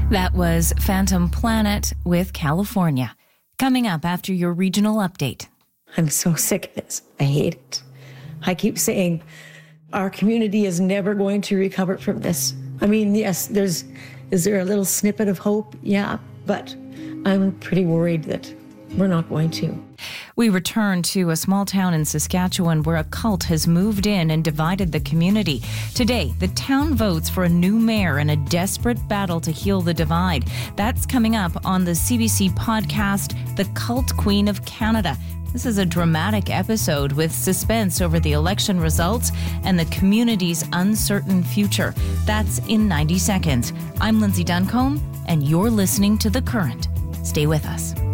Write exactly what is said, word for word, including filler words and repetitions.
That was Phantom Planet with California. Coming up after your regional update. I'm so sick of this. I hate it. I keep saying our community is never going to recover from this. I mean, yes, there's, is there a little snippet of hope? Yeah, but I'm pretty worried that we're not going to. We return to a small town in Saskatchewan where a cult has moved in and divided the community. Today, the town votes for a new mayor in a desperate battle to heal the divide. That's coming up on the C B C podcast, The Cult Queen of Canada. This is a dramatic episode with suspense over the election results and the community's uncertain future. That's in ninety seconds. I'm Lindsay Duncombe, and you're listening to The Current. Stay with us.